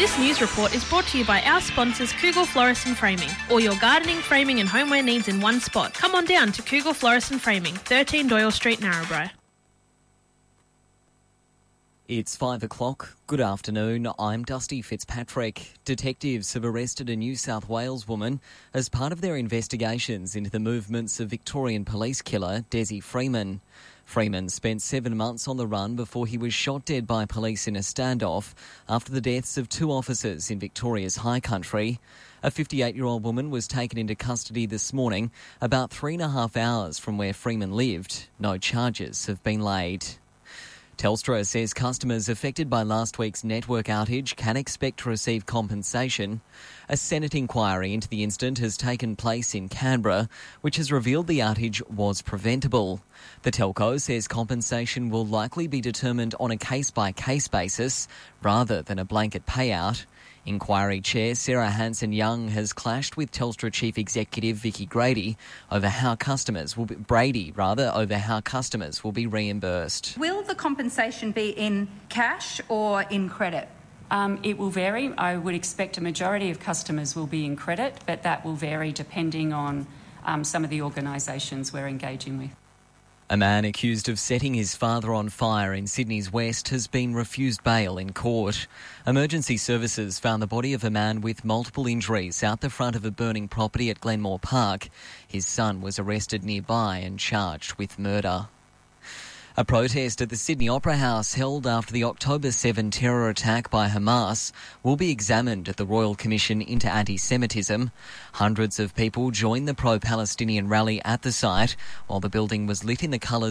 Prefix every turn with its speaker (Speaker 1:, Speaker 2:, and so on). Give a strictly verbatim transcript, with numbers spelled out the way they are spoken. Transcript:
Speaker 1: This news report is brought to you by our sponsors Cougal Florist and Framing. All your gardening, framing and homeware needs in one spot. Come on down to Cougal Florist and Framing, thirteen Doyle Street, Narrabri.
Speaker 2: It's five o'clock. Good afternoon. I'm Dusty Fitzpatrick. Detectives have arrested a New South Wales woman as part of their investigations into the movements of Victorian police killer Desi Freeman. Freeman spent seven months on the run before he was shot dead by police in a standoff after the deaths of two officers in Victoria's High Country. A fifty-eight-year-old woman was taken into custody this morning, about three and a half hours from where Freeman lived. No charges have been laid. Telstra says customers affected by last week's network outage can expect to receive compensation. A Senate inquiry into the incident has taken place in Canberra, which has revealed the outage was preventable. The telco says compensation will likely be determined on a case-by-case basis rather than a blanket payout. Inquiry Chair Sarah Hanson-Young has clashed with Telstra Chief Executive Vicky Grady over how customers will be, Brady rather over how customers will be reimbursed.
Speaker 3: Will the compensation be in cash or in credit?
Speaker 4: Um, it will vary. I would expect a majority of customers will be in credit, but that will vary depending on um, some of the organisations we're engaging with.
Speaker 2: A man accused of setting his father on fire in Sydney's West has been refused bail in court. Emergency services found the body of a man with multiple injuries out the front of a burning property at Glenmore Park. His son was arrested nearby and charged with murder. A protest at the Sydney Opera House held after the October seventh terror attack by Hamas will be examined at the Royal Commission into Anti-Semitism. Hundreds of people joined the pro-Palestinian rally at the site while the building was lit in the colours